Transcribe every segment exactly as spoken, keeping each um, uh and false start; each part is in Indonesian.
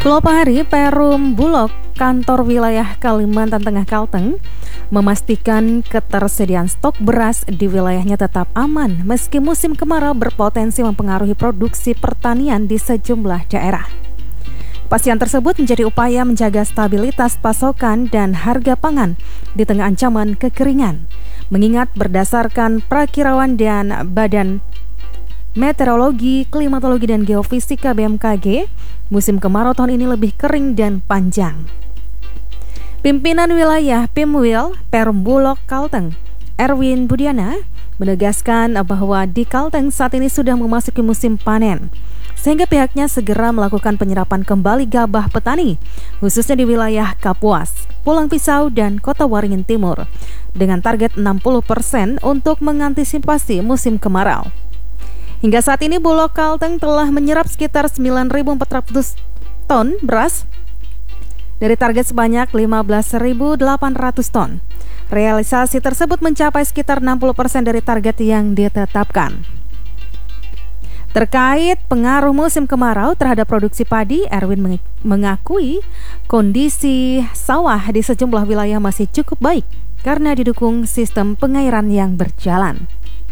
Pulau Pahari, Perum Bulog, kantor wilayah Kalimantan Tengah Kalteng, memastikan ketersediaan stok beras di wilayahnya tetap aman meski musim kemarau berpotensi mempengaruhi produksi pertanian di sejumlah daerah. Kepastian tersebut menjadi upaya menjaga stabilitas pasokan dan harga pangan di tengah ancaman kekeringan. Mengingat berdasarkan Prakirawan dan Badan Meteorologi, Klimatologi, dan Geofisika B M K G, musim kemarau tahun ini lebih kering dan panjang. Pimpinan wilayah Pimwil Perum Bulog Kalteng, Erwin Budiana, menegaskan bahwa di Kalteng saat ini sudah memasuki musim panen, sehingga pihaknya segera melakukan penyerapan kembali gabah petani, khususnya di wilayah Kapuas, Pulang Pisau, dan Kota Waringin Timur, dengan target enam puluh persen untuk mengantisipasi musim kemarau. Hingga saat ini Bulog Kalteng telah menyerap sekitar sembilan ribu empat ratus ton beras dari target sebanyak lima belas ribu delapan ratus ton. Realisasi tersebut mencapai sekitar enam puluh persen dari target yang ditetapkan. Terkait pengaruh musim kemarau terhadap produksi padi, Erwin mengakui kondisi sawah di sejumlah wilayah masih cukup baik karena didukung sistem pengairan yang berjalan.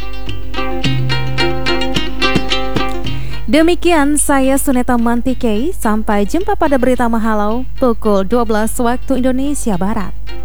Demikian saya Suneta Mantikei, sampai jumpa pada berita Mahalau pukul dua belas waktu Indonesia Barat.